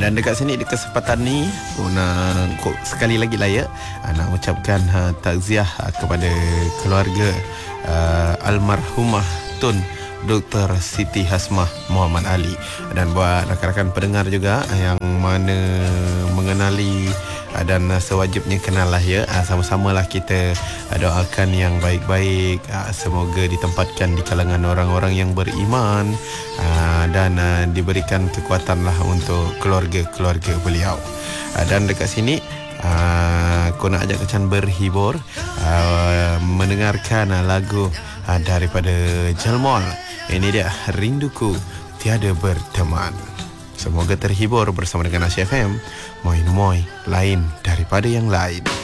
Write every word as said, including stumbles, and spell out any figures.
Dan dekat sini di kesempatan ni nak sekali lagi lah ya, nak ucapkan uh, takziah uh, kepada keluarga uh, almarhumah Tun Doktor Siti Hasmah Muhammad Ali. Dan buat rakan-rakan pendengar juga yang mana mengenali dan sewajibnya kenal lah ya, sama-samalah kita doakan yang baik-baik, semoga ditempatkan di kalangan orang-orang yang beriman dan diberikan kekuatan lah untuk keluarga-keluarga beliau. Dan dekat sini aku nak ajak Kecan berhibur mendengarkan lagu daripada Jalmol. Ini dia Rinduku Tiada Berteman. Semoga terhibur bersama dengan Asia F M. Moi-moi lain daripada yang lain.